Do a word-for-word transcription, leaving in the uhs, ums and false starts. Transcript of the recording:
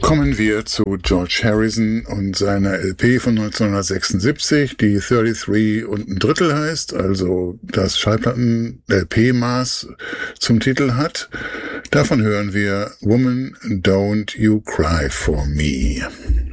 Kommen wir zu George Harrison und seiner L P von neunzehnhundertsechsundsiebzig, die dreiunddreißig und ein Drittel heißt, also das Schallplatten-L P-Maß zum Titel hat. Davon hören wir Woman, Don't You Cry For Me.